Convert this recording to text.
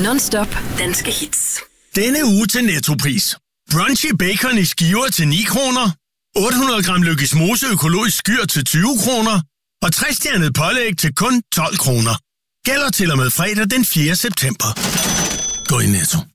Non-stop danske hits. Denne uge til Nettopris. Brunchy bacon i skiver til 9 kroner. 800 gram Lykkes Mose økologisk skyr til 20 kroner. Og 3-stjernet pålæg til kun 12 kroner. Gælder til og med fredag den 4. september. Gå i Netto.